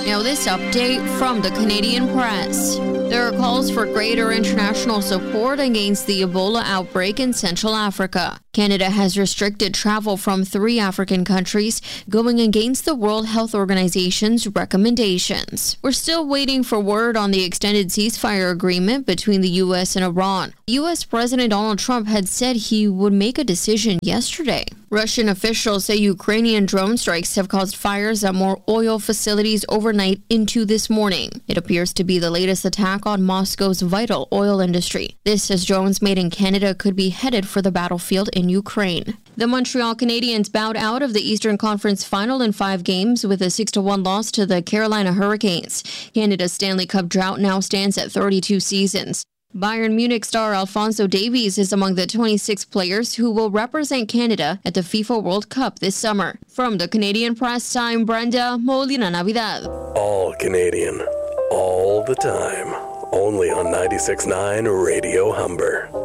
Now this update from the Canadian press. There are calls for greater international support against the Ebola outbreak in Central Africa. Canada has restricted travel from 3 African countries, going against the World Health Organization's recommendations. We're still waiting for word on the extended ceasefire agreement between the U.S. and Iran. U.S. President Donald Trump had said he would make a decision yesterday. Russian officials say Ukrainian drone strikes have caused fires at more oil facilities overnight into this morning. It appears to be the latest attack on Moscow's vital oil industry. This, as drones made in Canada, could be headed for the battlefield in Ukraine. The Montreal Canadiens bowed out of the Eastern Conference Final in 5 games with a 6-1 loss to the Carolina Hurricanes. Canada's Stanley Cup drought now stands at 32 seasons. Bayern Munich star Alphonso Davies is among the 26 players who will represent Canada at the FIFA World Cup this summer. From the Canadian Press, I'm Brenda Molina Navidad. All Canadian, all the time. Only on 96.9 Radio Humber.